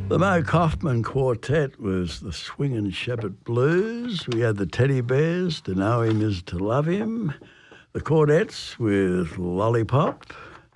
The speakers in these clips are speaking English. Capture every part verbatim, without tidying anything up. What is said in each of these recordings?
The Mo Kaufman Quartet was the Swingin' Shepherd Blues. We had the Teddy Bears, To Know Him Is To Love Him. The Quartettes with Lollipop.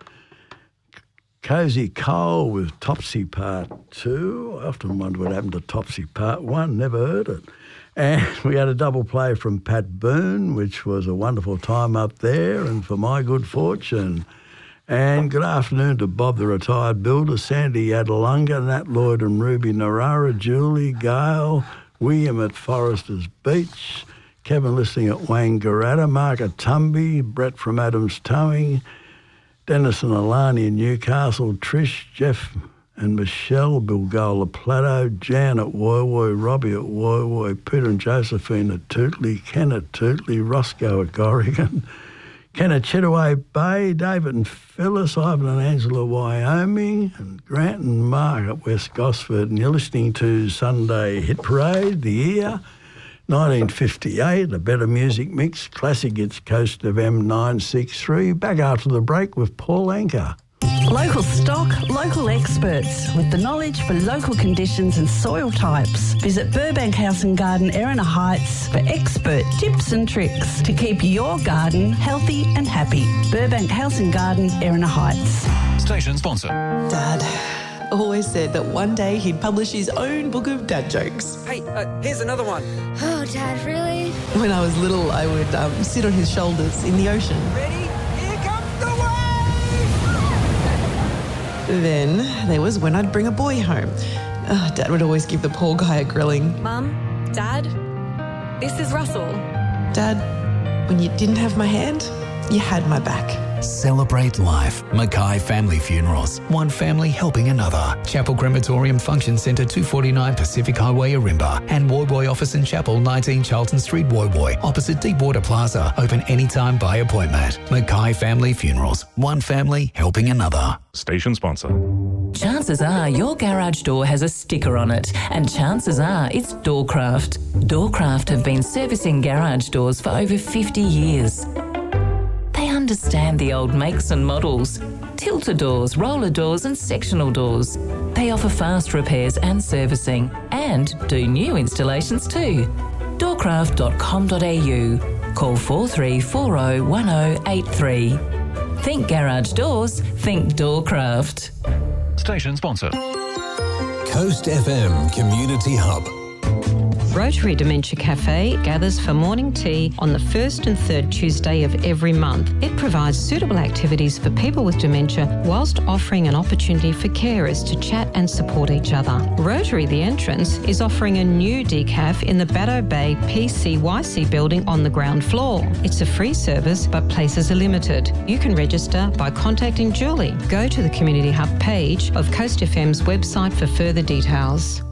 Cozy Cole with Topsy Part two. I often wonder what happened to Topsy Part one, never heard it. And we had a double play from Pat Boone, which was a wonderful time up there, and For My Good Fortune. And good afternoon to Bob the Retired Builder, Sandy Adelunga, Nat Lloyd and Ruby Narara, Julie, Gail, William at Foresters Beach, Kevin listening at Wangaratta, Mark at Tumby, Brett from Adams Towing, Dennis and Alani in Newcastle, Trish, Jeff and Michelle, Bilgola Plateau, Jan at Woy Woy, Robbie at Woy Woy, Peter and Josephine at Tootley, Ken at Tootley, Roscoe at Corrigan, Ken at Chitaway Bay, David and Phyllis, Ivan and Angela, Wyoming, and Grant and Mark at West Gosford. And you're listening to Sunday Hit Parade, the year nineteen fifty-eight, a better music mix, classic hits, Coast of M nine six three. Back after the break with Paul Anker. Local stock, local experts with the knowledge for local conditions and soil types. Visit Burbank House and Garden, Erina Heights for expert tips and tricks to keep your garden healthy and happy. Burbank House and Garden, Erina Heights. Station sponsor. Dad always said that one day he'd publish his own book of dad jokes. Hey, uh, here's another one. Oh, Dad, really? When I was little, I would um, sit on his shoulders in the ocean. Ready? Here comes the wave! Then there was when I'd bring a boy home. Oh, Dad would always give the poor guy a grilling. Mum, Dad, this is Russell. Dad, when you didn't have my hand, you had my back. Celebrate life. Mackay Family Funerals. One family helping another. Chapel Crematorium Function Centre, two forty-nine Pacific Highway, Arimba. And Woy Woy Office and Chapel, nineteen Charlton Street, Woy Woy. Opposite Deepwater Plaza. Open anytime by appointment. Mackay Family Funerals. One family helping another. Station sponsor. Chances are your garage door has a sticker on it, and chances are it's Doorcraft. Doorcraft have been servicing garage doors for over fifty years. They understand the old makes and models, tilter doors, roller doors and sectional doors. They offer fast repairs and servicing and do new installations too. doorcraft dot com dot a u. Call four three four zero one zero eight three. Think garage doors, think Doorcraft. Station sponsor. Coast F M Community Hub. Rotary Dementia Cafe gathers for morning tea on the first and third Tuesday of every month. It provides suitable activities for people with dementia whilst offering an opportunity for carers to chat and support each other. Rotary The Entrance is offering a new decaf in the Baddo Bay P C Y C building on the ground floor. It's a free service, but places are limited. You can register by contacting Julie. Go to the Community Hub page of Coast F M's website for further details.